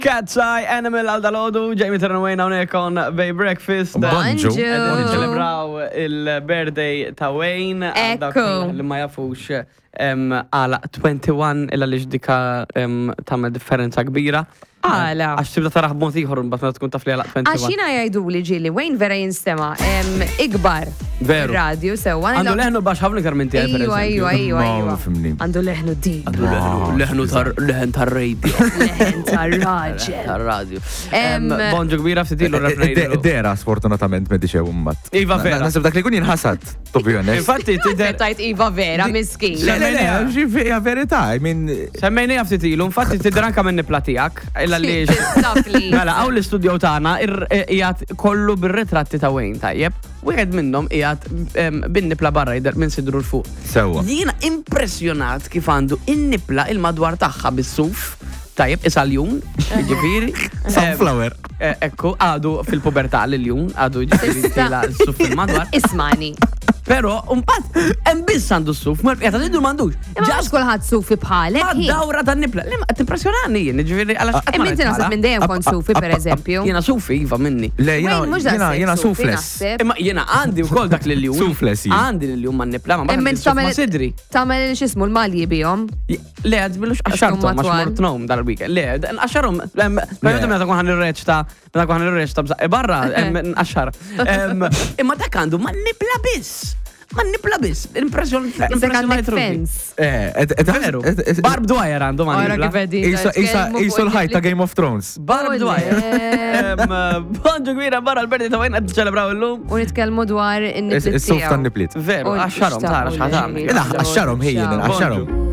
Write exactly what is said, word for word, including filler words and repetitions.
Cat's Eye Animal għal dal-ħodu, ġejmi t-ranwejna unek on Bay Breakfast. Bonġu. Għedin ċelebraw il-birthday ta' Wayne. Ekku. Li ma jafux għala twenty-one illa li ġdika tamma differenza kbira. Għala. Għax tibda taraħ b'mod ieħor mbagħad meta tkun taf li għala twenty-one. Għax jina jgħidu li ġili, Wayne vera jinstema ikbar Veru. radio sewa. Għandu leħnu bax ħafna iktar minn tiegħi Ejwa, ejwa, ejwa, ejwa. fimni. Għandu leħnu di. Leħnu tar leħen tar-radio. Leħen tar-raġel. Tar-radio. Em, Bonġu kbira ftitilu r-radio. Dera sfortunatament me diċew ummat. Iva vera. Nasib dak li kun jinħasad, to be honest. Infatti tider Tajt Iva vera, miskin. Le, le, le, ġifija verità, I mean... semmejni ftitilu, infatti tider anka minn niplatijak. Illa li Mela, għaw l-studio tagħna qiegħed kollu bir-ritratti ta' Wayne tajjeb. Wieħed minnhom qiegħed bin-nipla barra jidher minn sidru l fuq. Sewwa. Jiena impressjonat kif għandu in-nipla il-madwar tagħha bis-suf. Tajjeb, isal-jun, ġifieri. Sunflower. Ekku, għadu fil-pubertà l-jun, għadu ġifieri s-suf il-madwar. Ismani. Pero, unpat, hemm biss għandu s-suf, ma l-pjata tiddu m'għandux. Ġax kulħadd sufi bħalek. Ma dawra tan-nipla. Li ma t-impressjonani jien, ġifieri għalax qatt ma Imma inti naħseb minn dejjem kont sufi pereżempju. Jiena sufi iva minni. Le, Wayne mhux jena, daqshekk jena sufi, sufles. naħseb. Imma jiena għandi wkoll dak l-ljum. Sufles, jien. Għandi l-ljum ma nipla, ma Imma bħal inti ma sidri. tagħmel x'ismu l-malji bihom. Le, għad billux għaxartom, Għaxtum għax matwal. mortnom dal-weekend. Le, għaxarom, bħajdu meta kun għan il-reċ ta' meta kun għan il-reċ ta' bżaqqa barra, għaxar. Imma dak għandu ma nipla biss. Ma nipla biss. Impressjon. Isek għandek fence. Veru. Barb Dwyer għandu ma Ora nipla. kif qegħdin. Isu l-ħajt ta' Game of Thrones. Barb Dwyer. Bonġu gwira barra l-berdi ta' Wayne għad ċelebraw l-lum. U nitkellmu dwar in-niblit Is-suf tiegħu. tan-niplit. Veru, U għaxarom, tara xtaqu xħadam. li Ida, għaxxarom ħejjen, għaxxarom.